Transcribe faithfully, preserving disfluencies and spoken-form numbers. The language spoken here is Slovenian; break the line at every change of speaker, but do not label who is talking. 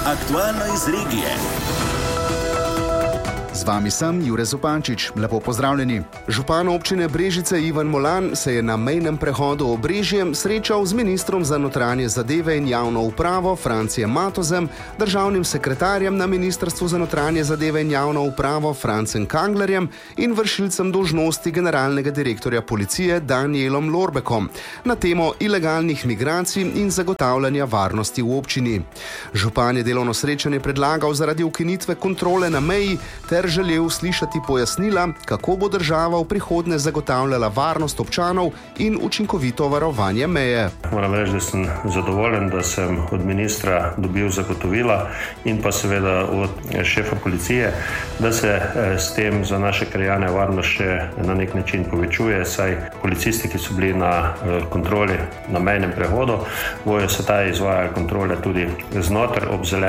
Aktualno iz regije.
Z vami sem Jure Zupančič. Lepo pozdravljeni. Župan občine Brežice Ivan Molan se je na mejnem prehodu Obrežje srečal z ministrom za notranje zadeve in javno upravo Francijem Matozem, državnim sekretarjem na Ministrstvu za notranje zadeve in javno upravo Francem Kanglerjem in vršilcem dolžnosti generalnega direktorja policije Danielom Lorbekom na temo ilegalnih migracij in zagotavljanja varnosti v občini. Župan je delovno srečanje predlagal zaradi ukinitve kontrole na meji ter želel slišati pojasnila, kako bo država v prihodnje zagotavljala varnost občanov in učinkovito varovanje meje.
Moram reči, da sem zadovoljen, da sem od ministra dobil zagotovila in pa seveda od šefa policije, da se s tem za naše krajane varnost še na nek način povečuje, saj policisti, ki so bili na kontroli na mejnem prehodu, bojo se ta izvajali kontrole tudi znotraj ob zeleni